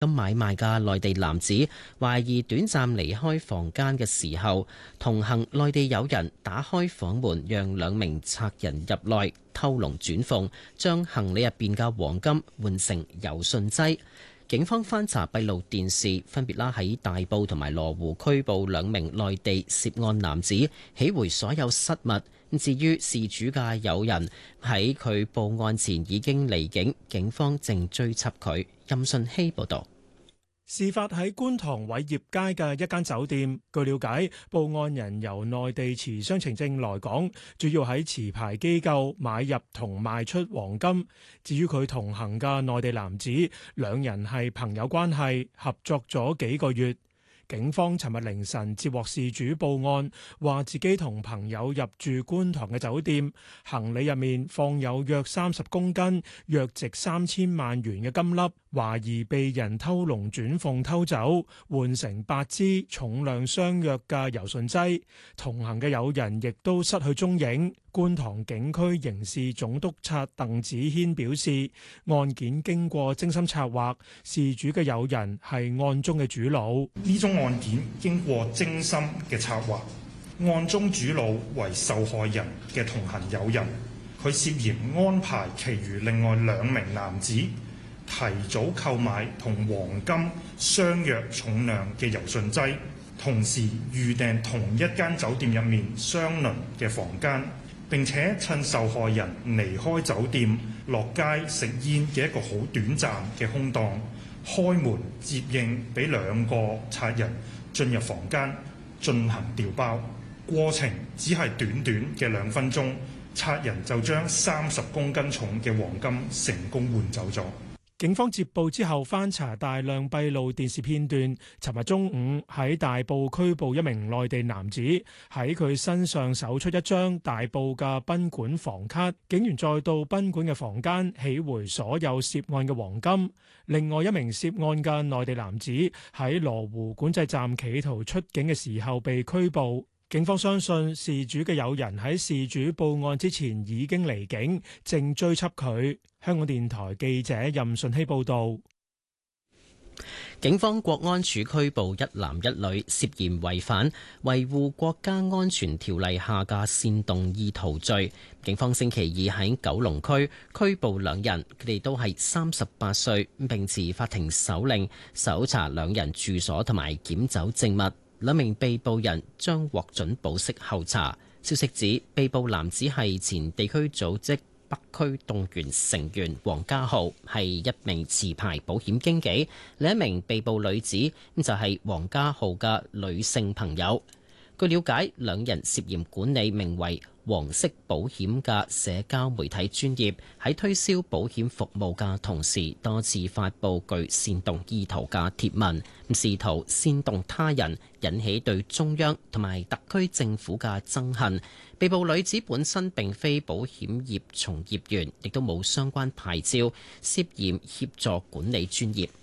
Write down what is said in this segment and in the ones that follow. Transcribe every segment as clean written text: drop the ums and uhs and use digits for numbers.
金買賣嘅內地男子懷疑短暫離開房間嘅時候，同行內地友人打開房門，讓兩名賊人入內偷龍轉鳳，將行李入邊嘅黃金換成柔順劑。警方翻查閉路電視，分別喺大埔同埋羅湖拘捕兩名內地涉案男子，起回所有失物。至於事主嘅友人喺佢報案前已經離境，警方正追緝佢。任信希報導。 事發喺觀塘偉業街嘅一間酒店。據了解，報案人由內地持雙程證來港，主要喺持牌機構買入同賣出黃金。至於佢同行嘅內地男子，兩人係朋友關係，合作咗幾個月。警方尋日凌晨接獲事主報案，話自己同朋友入住觀塘嘅酒店，行李入面放有約30公斤、約值3000萬元嘅金粒，懷疑被人偷龍轉鳳偷走，換成8支重量相若嘅柔順劑。同行嘅友人亦都失去蹤影。觀塘警區刑事總督察鄧子軒表示，案件經過精心策劃，事主嘅友人係案中嘅主腦。 呢宗案件經過精心嘅策劃，案中主腦為受害人嘅同行友人，佢涉嫌安排其餘另外2名男子提早購買同黃金相若重量嘅柔順劑，同時預訂同一間酒店入面相鄰嘅房間，並且趁受害人離開酒店落街食煙嘅一個好短暫嘅空檔，開門接應俾2個賊人進入房間進行調包。過程只係短短嘅2分鐘，賊人就將30公斤重嘅黃金成功換走咗。 警方接報之後翻查大量閉路電視片段，尋日中午喺大埔拘捕一名內地男子，喺佢身上搜出一張大埔嘅賓館房卡。警員再到賓館嘅房間起回所有涉案嘅黃金。另外一名涉案嘅內地男子喺羅湖管制站企圖出境嘅時候被拘捕。警方相信事主嘅友人喺事主報案之前已經離境，正追緝佢。香港電台記者任順希報導。 警方國安處拘捕一男一女，涉嫌違反維護國家安全條例下嘅煽動意圖罪。警方星期二喺九龍區拘捕2人，佢哋都係38歲，並持法庭手令搜查2人住所同埋檢走證物。2名被捕人將獲准保釋候查。消息指，被捕男子係前地區組織北區動員成員黃家浩，係一名持牌保險經紀。另一名被捕女子就係黃家浩嘅女性朋友。據了解，2人涉嫌管理名為黃色保險嘅社交媒體專頁，喺推銷保險服務嘅同時，多次發布具煽動意圖嘅貼文，試圖煽動他人引起對中央同埋特區政府嘅憎恨。被捕女子本身並非保險業從業員，亦都冇相關牌照，涉嫌協助管理專頁。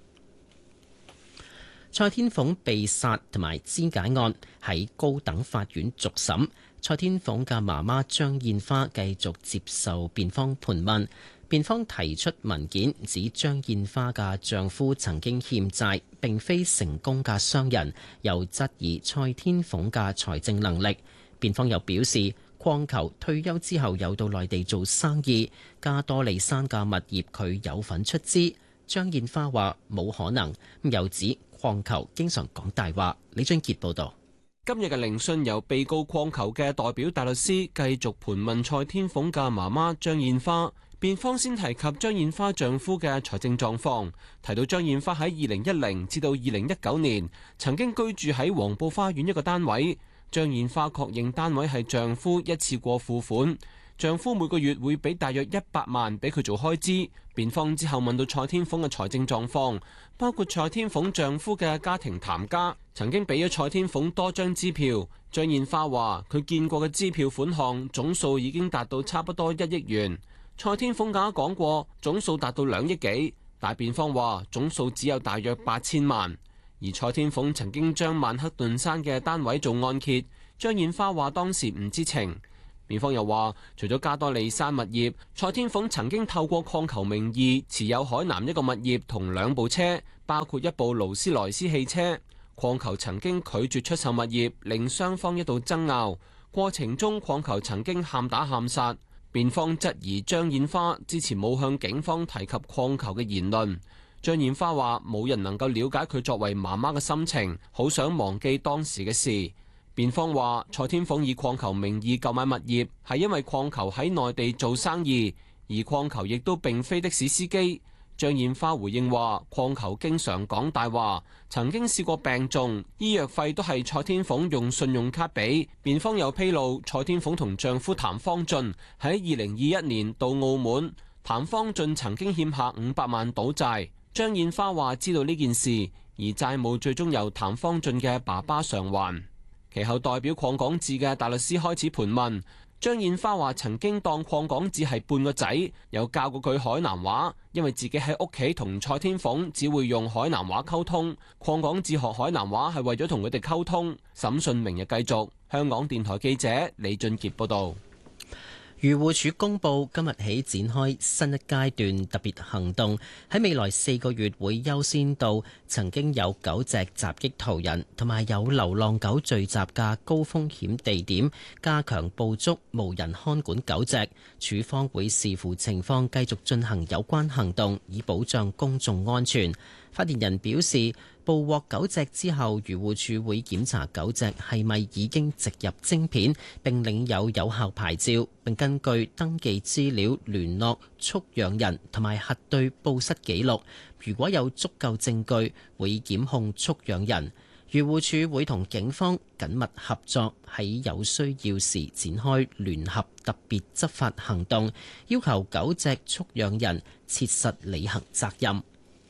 蔡天鳳被殺同埋肢解案喺高等法院續審。蔡天鳳嘅媽媽張燕花繼續接受辯方盤問，辯方提出文件指張燕花嘅丈夫曾經欠債，並非成功嘅商人，又質疑蔡天鳳嘅財政能力。辯方又表示，礦球退休之後有到內地做生意，加多利山嘅物業佢有份出資。張燕花話冇可能，又指礦球經常講大話。李俊傑報導。 今日嘅聆訊由被告礦球嘅代表大律師繼續盤問蔡天鳳嘅媽媽張燕花。辯方先提及張燕花丈夫嘅財政狀況，提到張燕花喺2010至到2019年曾經居住喺黃埔花園一個單位。張燕花確認單位係丈夫一次過付款，丈夫每個月會俾大約100萬俾佢做開支。辯方之後問到蔡天鳳嘅財政狀況，包括蔡天鳳丈夫嘅家庭談家曾經俾咗蔡天鳳多張支票。張燕花話佢見過嘅支票款項總數已經達到差不多1億元。蔡天鳳更加講過總數達到2億幾，但辯方話總數只有大約8000萬。而蔡天鳳曾經將曼克頓山嘅單位做按揭，張燕花話當時唔知情。 辯方又話，除咗加多利山物業，蔡天鳳曾經透過礦球名義持有海南一個物業同2部車，包括一部勞斯萊斯汽車。礦球曾經拒絕出售物業，令雙方一度爭拗。過程中，礦球曾經喊打喊殺。辯方質疑張燕花之前冇向警方提及礦球嘅言論。張燕花話：冇人能夠了解佢作為媽媽嘅心情，好想忘記當時嘅事。辯方話：蔡天鳳以礦球名義購買物業，係因為礦球喺內地做生意，而礦球亦都並非的士司機。張燕花回應話：礦球經常講大話，曾經試過病重，醫藥費都係蔡天鳳用信用卡俾。辯方有披露，蔡天鳳同丈夫譚方俊喺2021年到澳門，譚方俊曾經欠下500萬賭債。張燕花話知道呢件事，而債務最終由譚方俊嘅爸爸償還。其後代表鄺港智嘅大律師開始盤問。張燕花話曾經當鄺港智係半個仔，有教過佢海南話，因為自己喺屋企同蔡天鳳只會用海南話溝通。鄺港智學海南話係為咗同佢哋溝通。審訊明日繼續。香港電台記者李俊傑報道。 漁護署公布今日起展開新一階段特別行動，喺未來4個月會優先到曾經有狗隻襲擊途人同埋有流浪狗聚集嘅高風險地點，加強捕捉無人看管狗隻。署方會視乎情況繼續進行有關行動，以保障公眾安全。發言人表示，捕獲狗隻之後，漁護署會檢查狗隻係咪已經植入晶片並領有有效牌照，並根據登記資料聯絡畜養人同埋核對報失記錄。如果有足夠證據，會檢控畜養人。漁護署會同警方緊密合作，喺有需要時展開聯合特別執法行動，要求狗隻畜養人切實履行責任。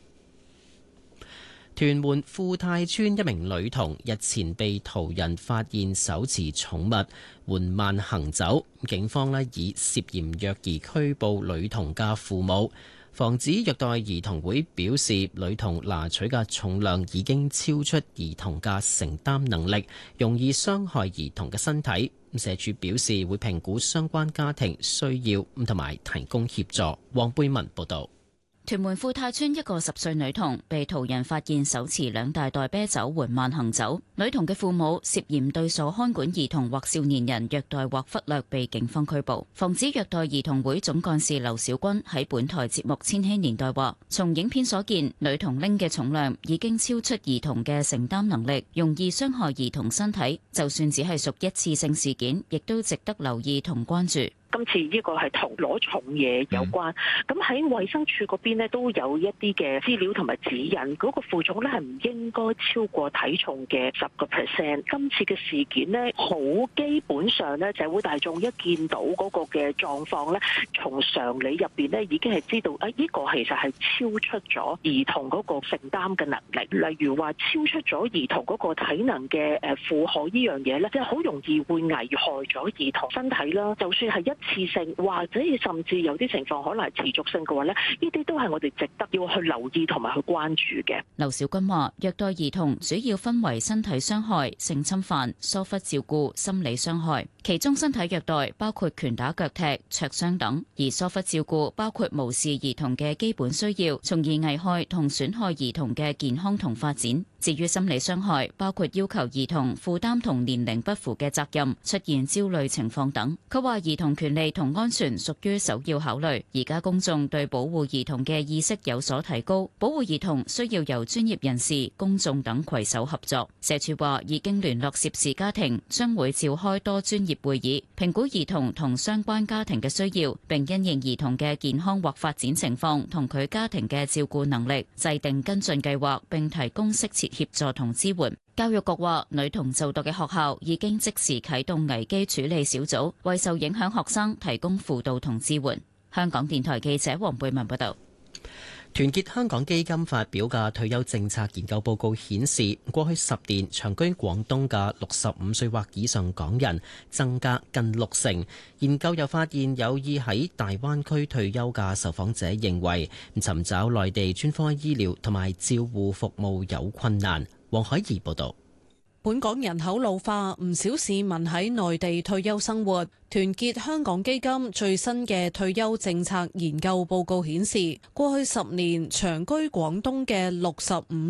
屯門富泰村一名女童日前被途人發現手持寵物緩慢行走，警方以涉嫌虐兒拘捕女童嘅父母。防止虐待兒童會表示，女童拿取嘅重量已經超出兒童嘅承擔能力，容易傷害兒童嘅身體。社署表示會評估相關家庭需要同埋提供協助。黃貝文報導。 屯門富泰村一個10歲女童被途人發現手持2大袋啤酒緩慢行走，女童嘅父母涉嫌對所看管兒童或少年人虐待或忽略，被警方拘捕。防止虐待兒童會總幹事劉小軍喺本台節目《千禧年代》話，從影片所見，女童拎嘅重量已經超出兒童嘅承擔能力，容易傷害兒童身體，就算只係屬一次性事件，亦都值得留意同關注。 今次呢個係同攞重嘢有關，咁喺衛生署嗰邊呢都有一啲嘅資料同埋指引，嗰個負重咧係唔應該超過體重嘅10%。今次嘅事件呢，好基本上咧，社會大眾一見到嗰個嘅狀況咧，從常理入邊咧已經係知道，呢個其實係超出咗兒童嗰個承擔嘅能力。例如話超出咗兒童嗰個體能嘅負荷呢樣嘢咧，即係好容易會危害咗兒童身體啦。就算係一次性或者甚至有啲情況可能係持續性嘅話咧，呢啲都係我哋值得要去留意同埋去關注嘅。 劉小軍話：虐待兒童主要分為身體傷害、性侵犯、疏忽照顧、心理傷害。其中身體虐待包括拳打腳踢、灼傷等，而疏忽照顧包括無視兒童嘅基本需要，從而危害同損害兒童嘅健康同發展。至於心理傷害，包括要求兒童負擔同年齡不符嘅責任、出現焦慮情況等。佢話兒童權利同安全屬於首要考慮，而家公眾對保護兒童嘅意識有所提高，保護兒童需要由專業人士、公眾等攜手合作。社署話已經聯絡涉事家庭，將會召開多專業會議，評估兒童同相關家庭嘅需要，並因應兒童嘅健康或發展情況同佢家庭嘅照顧能力，制定跟進計劃，並提供適切協助同支援。教育局話，女童就讀嘅學校已經即時啟動危機處理小組，為受影響學生提供輔導同支援。香港電台記者黃貝文報道。 團結香港基金發表嘅退休政策研究報告顯示，過去10年長居廣東嘅65歲或以上港人增加近60%。研究又發現，有意喺大灣區退休嘅受訪者認為，尋找內地專科醫療同埋照護服務有困難。黃海怡報導。 本港人口老化，唔少市民喺內地退休生活。團結香港基金最新嘅退休政策研究報告顯示，過去10年長居廣東嘅65